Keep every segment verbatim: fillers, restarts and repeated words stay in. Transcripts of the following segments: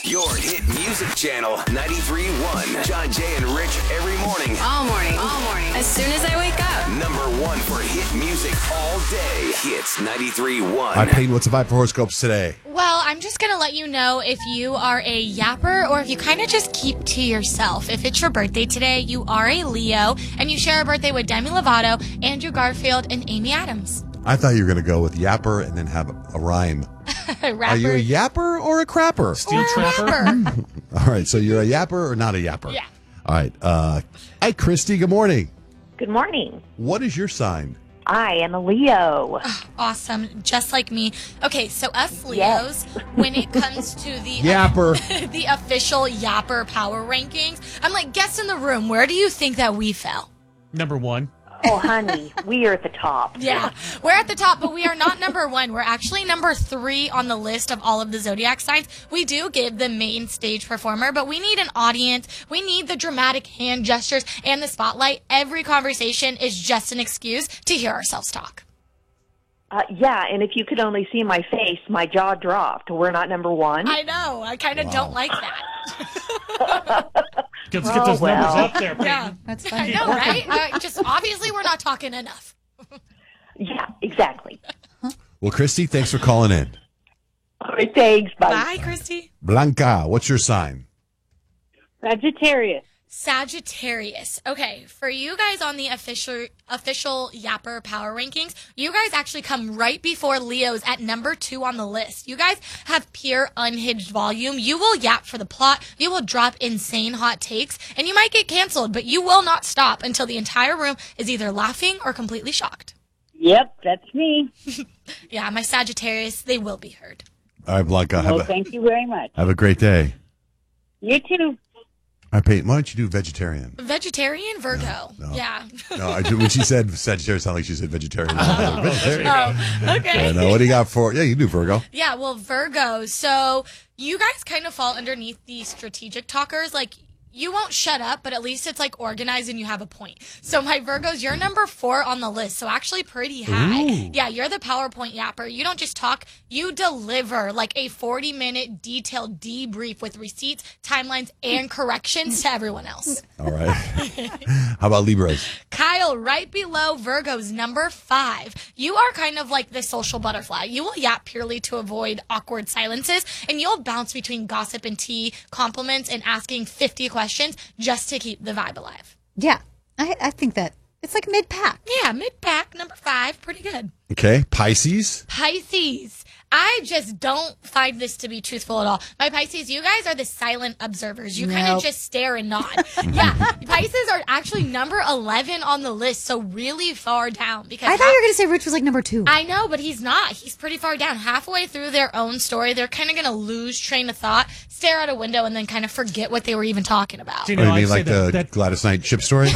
Your hit music channel, ninety-three point one. John, Jay, and Rich every morning. All morning. All morning. As soon as I wake up. Number one for hit music all day. Hits ninety-three point one. All right, Peyton, what's the vibe for horoscopes today? Well, I'm just going to let you know if you are a yapper or if you kind of just keep to yourself. If it's your birthday today, you are a Leo, and you share a birthday with Demi Lovato, Andrew Garfield, and Amy Adams. I thought you were going to go with yapper and then have a rhyme. Rapper. Are you a yapper or a crapper? Steel trapper? Rapper. All right, so you're a yapper or not a yapper? Yeah. All right. Uh, hi, Christy. Good morning. Good morning. What is your sign? I am a Leo. Awesome. Just like me. Okay, so us Leos, when it comes to the Yapper. the official Yapper power rankings, I'm like, guess in the room, where do you think that we fell? Number one. Oh, honey, we are at the top. Yeah, we're at the top, but we are not number one. We're actually number three on the list of all of the zodiac signs. We do give the main stage performer, but we need an audience. We need the dramatic hand gestures and the spotlight. Every conversation is just an excuse to hear ourselves talk. Uh, yeah, and if you could only see my face, my jaw dropped. We're not number one. I know. I kind of Wow. don't like that. Let's get Oh, those well. numbers up there, Peyton. Yeah, That's I funny. know, right? Uh, just obviously we're not talking enough. Yeah, exactly. Well, Christy, thanks for calling in. All right, thanks. Bye. Bye, Christy. Blanca, what's your sign? Sagittarius. Sagittarius. Okay, for you guys on the official official Yapper Power Rankings, you guys actually come right before Leos at number two on the list. You guys have pure unhinged volume. You will yap for the plot. You will drop insane hot takes, and you might get canceled, but you will not stop until the entire room is either laughing or completely shocked. Yep, that's me. Yeah, my Sagittarius, they will be heard. All right, Blanca, have Well, a, thank you very much. have a great day. You too. All right, Peyton, why don't you do vegetarian? Vegetarian Virgo. No, no. Yeah. No, I do, when she said Sagittarius, it sounded like she said vegetarian. I was like, vegetarian. Oh, okay. Yeah, no, what do you got for? Yeah, you do Virgo. Yeah, well, Virgo. So you guys kind of fall underneath the strategic talkers. Like, you won't shut up, but at least it's like organized and you have a point. So my Virgos, you're number four on the list. So actually pretty high. Ooh. Yeah, you're the PowerPoint yapper. You don't just talk, you deliver like a forty minute detailed debrief with receipts, timelines, and corrections to everyone else. All right. How about Libras? Kyle, right below Virgo's number five. You are kind of like the social butterfly. You will yap purely to avoid awkward silences, and you'll bounce between gossip and tea, compliments, and asking fifty questions just to keep the vibe alive. Yeah, I, I think that it's like mid-pack. Yeah, mid-pack, number five, pretty good. Okay. Pisces? Pisces. I just don't find this to be truthful at all. My Pisces, you guys are the silent observers. You kind of Nope. just stare and nod. Yeah, Pisces are actually number eleven on the list, so really far down. Because I thought you were going to say Rich was like number two. I know, but he's not. He's pretty far down. Halfway through their own story, they're kind of going to lose train of thought, stare out a window, and then kind of forget what they were even talking about. Do you Oh, know, you mean I'd say like the that, that, Gladys Knight ship story?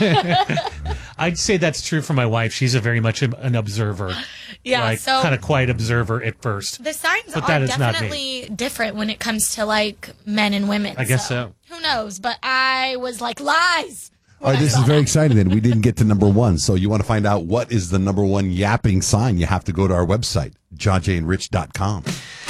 I'd say that's true for my wife. She's a very much an observer. Yeah, like, so kind of quiet observer at first. the signs But are that is not me. definitely different when it comes to like men and women. I guess so. Who knows? But I was like, lies. All right, this is very exciting then. We didn't get to number one. So you want to find out what is the number one yapping sign, you have to go to our website, john jay and rich dot com.